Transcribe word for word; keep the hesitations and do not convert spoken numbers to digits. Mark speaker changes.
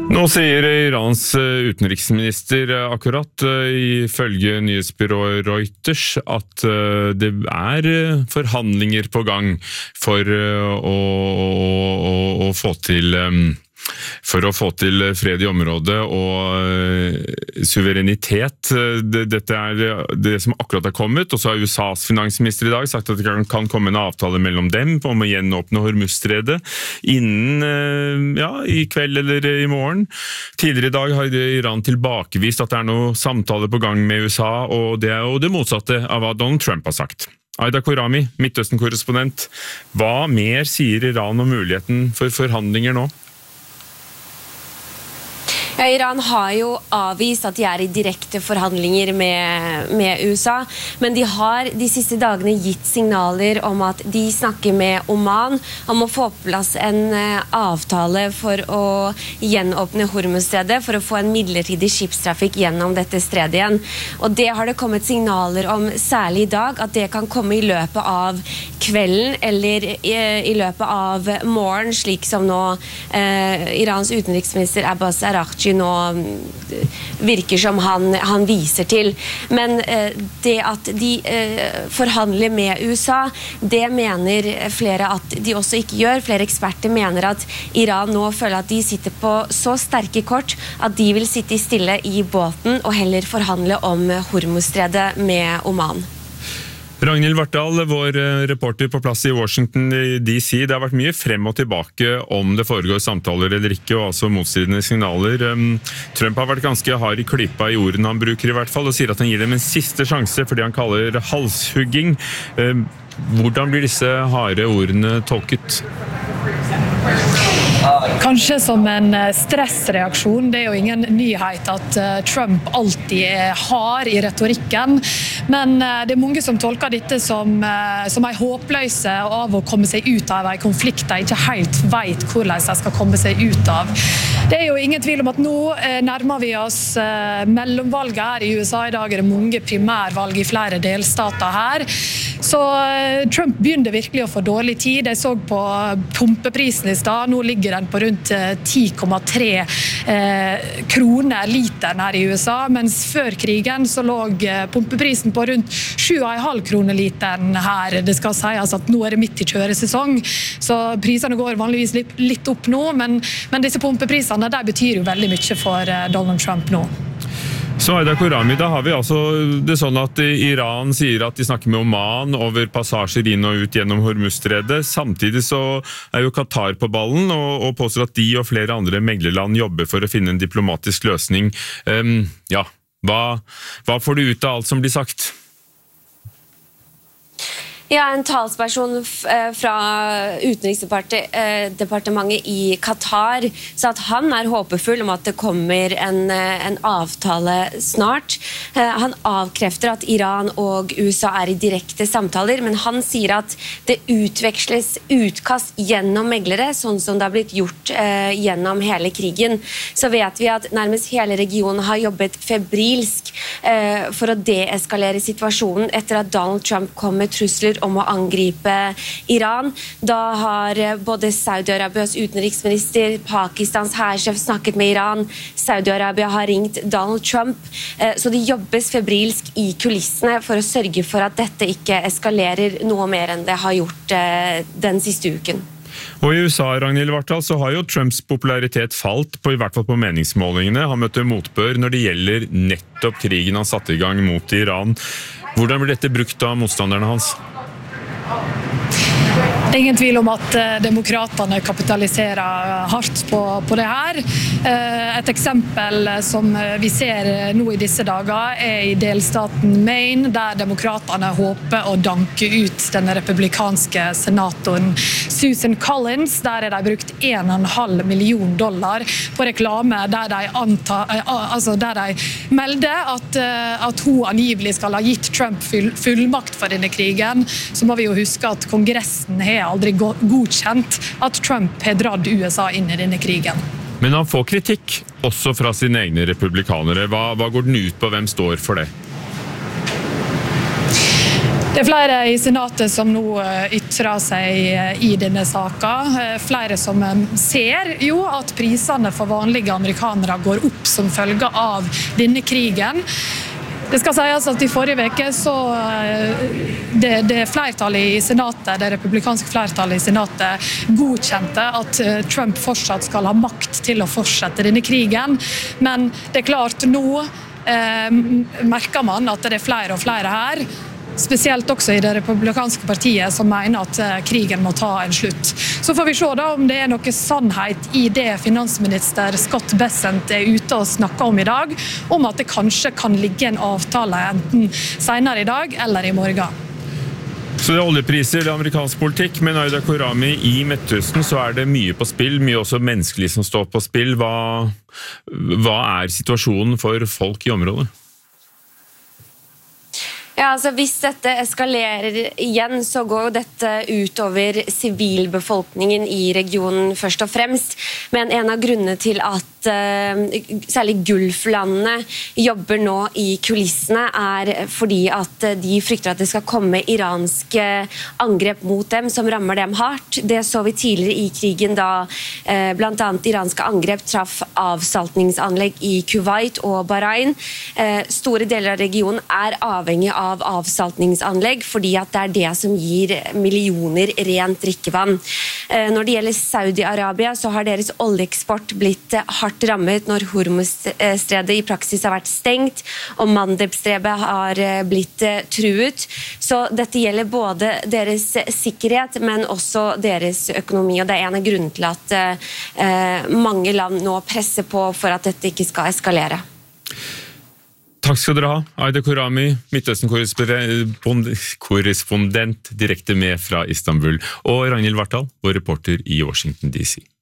Speaker 1: Nå sier Irans utenriksminister akkurat ifølge nyhetsbyrået Reuters at det er forhandlinger på gang for å, å, å få til for å få til fred i området og suverenitet. Dette er det som akkurat er kommet, og så har U S A's finansminister i dag sagt at det kan komme en avtale mellom dem om å gjenåpne Hormuzstredet innen ja, i kveld eller i morgen. Tidligere i dag har Iran tilbakevist at det er noe samtale på gang med U S A, og det er jo det motsatte av hva Donald Trump har sagt. Aida Korami, Midtøsten-korrespondent, hva mer sier Iran om muligheten for forhandlinger nå?
Speaker 2: Ja, Iran har jo avvist at de er i direkte forhandlinger med, med U S A, men de har de siste dagene gitt signaler om at de snakker med Oman om å få på plass en avtale for å gjenåpne Hormuzstredet, for å få en midlertidig skipstrafikk gjennom dette stredet igjen. Og det har det kommet signaler om særlig i dag, at det kan komme i løpet av kvelden eller i, i løpet av morgen, slik som nå eh, Irans utenriksminister Abbas Araghchi nå virker som han, han viser til. Men eh, det at de eh, forhandler med U S A, det mener flere at de også ikke gjør. Flere eksperter mener at Iran nå føler at de sitter på så sterke kort at de vil sitte stille i båten og heller forhandle om Hormuzstredet med Oman.
Speaker 1: Ragnhild Vartdal, vår reporter på plass i Washington D C. Det har vært mye frem og tilbake om det foregår samtaler eller ikke, og altså motstridende signaler. Trump har vært ganske hard i klypa i ordene han bruker i hvert fall, og sier at han gir dem en siste sjanse for det han kaller halshugging. Hvordan blir disse harde ordene tolket?
Speaker 3: Kanskje som en stressreaksjon. Det er jo ingen nyhet at Trump alltid er hard i retorikken, men det er mange som tolker dette som, som en håpløse av å komme seg ut av en konflikt de ikke helt vet hvordan de skal komme seg ut av. Det er jo ingen tvil om at nå nærmer vi oss mellomvalget her i U S A. I dag er det mange primærvalg i flere delstater her, så Trump begynner virkelig å få dårlig tid. Jeg så på pumpeprisen i stad, nå ligger den på rundt ti komma tre eh, kroner literen her i U S A, mens før krigen så lå pumpeprisen på rundt sju komma fem kroner literen her. Det skal sies at nå er det midt i kjøresesong, så prisene går vanligvis litt, litt opp nå, men, men disse pumpeprisene der betyr jo veldig mye for Donald Trump nå.
Speaker 1: Så Aida Korami, da har vi altså det sånn at Iran sier at de snakker med Oman over passasjer inn og ut gjennom Hormuzstredet. Samtidig så er jo Qatar på ballen og, og påstår at de og flere andre meglerland jobber for å finne en diplomatisk løsning. Um, ja, hva, hva får du ut av alt som blir sagt?
Speaker 2: Ja, en talsperson fra utenriksdepartementet i Qatar sa at han er håpefull om at det kommer en, en avtale snart. Han avkrefter at Iran og U S A er i direkte samtaler, men han sier at det utveksles utkast gjennom meglere, sånn som det har blitt gjort eh, gjennom hele krigen. Så vet vi at nærmest hele regionen har jobbet febrilsk eh, for å deeskalere situasjonen etter at Donald Trump kom med trusler om å angripe Iran. Da har både Saudi-Arabias utenriksminister, Pakistans hærsjef snakket med Iran, Saudi-Arabia har ringt Donald Trump, så det jobbes febrilsk i kulissene for å sørge for at dette ikke eskalerer noe mer enn det har gjort den siste uken.
Speaker 1: Og i U S A, Ragnhild Vartdal, så har jo Trumps popularitet falt, på, i hvert fall på meningsmålingene. Han møtte motbør når det gjelder nettopp krigen han satte i gang mot Iran. Hvordan blir dette brukt av motstanderne hans?
Speaker 3: Det er ingen tvil om at eh, demokratene kapitaliserer hardt på, på det her. Eh, et eksempel som vi ser nå i disse dager er i delstaten Maine, der demokratene håper å danke ut den republikanske senatoren Susan Collins. Der er de brukt en og en halv million dollar på reklame der de, anta, eh, altså der de melder at, eh, at hun angivelig skal ha gitt Trump full, fullmakt for denne krigen. Så må vi jo huske at Kongressen har aldri godkjent at Trump har dratt U S A inn i denne krigen.
Speaker 1: Men han får kritikk, også fra sine egne republikanere. Hva, hva går den ut på? Hvem står for det?
Speaker 3: Det er flere i senatet som nå ytrer seg i denne saken. Flere som ser jo at prisene for vanlige amerikanere går opp som følge av denne krigen. Det skal sies at i forrige veke så det, det flertallet i senatet, det republikanske flertallet i senatet godkjente at Trump fortsatt skal ha makt til å fortsette denne krigen. Men det er klart nå eh, merker man at det er flere og flere her, spesielt også i det republikanske partiet, som mener at krigen må ta en slutt. Så får vi se da om det er noe sannhet i det finansminister Scott Bessent er ute og snakker om i dag, om at det kanskje kan ligge en avtale enten senere i dag eller i morgen.
Speaker 1: Så det er oljepriser, det er amerikansk politikk, men Aida Khorrami, i Midtøsten så er det mye på spill, mye også menneskelig som står på spill. Hva, hva er situasjonen for folk i området?
Speaker 2: Ja, altså Hvis dette eskalerer igjen, så går jo dette utover sivilbefolkningen i regionen først og fremst. Men en av grunnene til at uh, særlig Gulflandene jobber nå i kulissene, er fordi at de frykter at det skal komme iranske angrep mot dem som rammer dem hardt. Det så vi tidligere i krigen da uh, blant annet iranske angrep traff avsaltningsanlegg i Kuwait og Bahrain. Uh, store deler av regionen er avhengig av av avsaltningsanlegg, fordi at det er det som gir millioner rent drikkevann. Når det gjelder Saudi-Arabia, så har deres oljeeksport blitt hardt rammet når Hormuz-stredet i praksis har vært stengt, og Mandeb-stredet har blitt truet. Så dette gjelder både deres sikkerhet, men også deres økonomi, og det er en av grunnene til at eh, mange land nå presser på for at dette ikke skal eskalere.
Speaker 1: Takk skal dere ha, Aida Khorrami, Midtøsten-korrespondent direkte med fra Istanbul, og Ragnhild Vartdal, vår reporter i Washington D C.